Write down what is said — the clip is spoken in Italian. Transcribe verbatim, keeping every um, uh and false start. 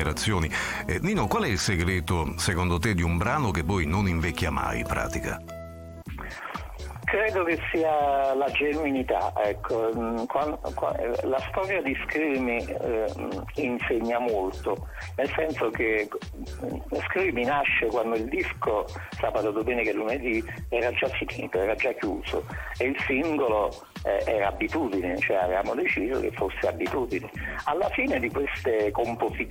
generazioni. Eh, Nino, qual è il segreto, secondo te, di un brano che poi non invecchia mai, in pratica? Credo che sia la genuinità, ecco. Qua- qua- la storia di Scrimi eh, insegna molto, nel senso che Scrimi nasce quando il disco Sabato, Domenica e Lunedì era già finito, era già chiuso, e il singolo eh, era Abitudine, cioè avevamo deciso che fosse Abitudine. Alla fine di queste composizioni